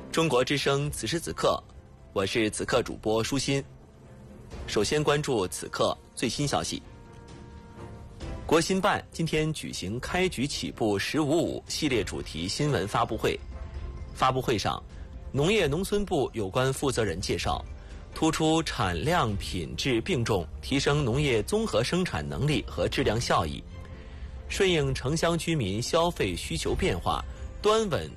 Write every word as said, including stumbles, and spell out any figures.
中国之声此时此刻，我是此刻主播舒心。首先关注此刻最新消息。国新办今天举行开局起步十五五系列主题新闻发布会。发布会上，农业农村部有关负责人介绍，突出产量品质并重，提升农业综合生产能力和质量效益，顺应城乡居民消费需求变化，端稳